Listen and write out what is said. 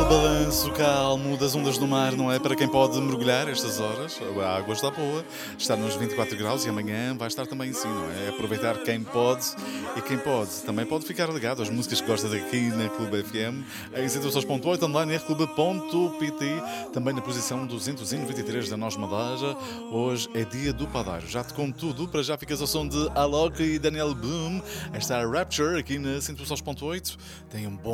balanço calmo das ondas do mar, não é? Para quem pode mergulhar estas horas, a água está boa, está nos 24 graus e amanhã vai estar também assim, não é? Aproveitar quem pode e quem pode. Também pode ficar ligado às músicas que gosta daqui na Clube FM, em 106.8, online em rclube.pt, também na posição 293 da Nós Madeira. Hoje é dia do padeiro. Já te conto tudo, para já ficas ao som de Alok e Daniel Boom. Esta é a Rapture aqui na 106.8. Tem um bom